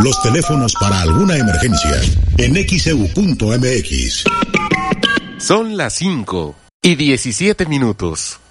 Los teléfonos para alguna emergencia en xeu.mx. Son las 5:17.